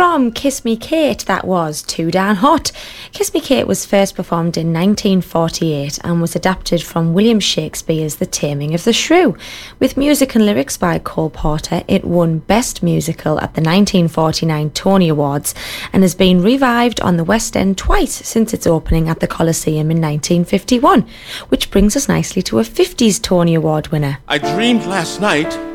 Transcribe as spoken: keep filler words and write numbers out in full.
From Kiss Me Kate, that was Too Darn Hot. Kiss Me Kate was first performed in nineteen forty-eight and was adapted from William Shakespeare's The Taming of the Shrew. With music and lyrics by Cole Porter, it won Best Musical at the nineteen forty-nine Tony Awards and has been revived on the West End twice since its opening at the Coliseum in nineteen fifty-one, which brings us nicely to a fifties Tony Award winner. I dreamed last night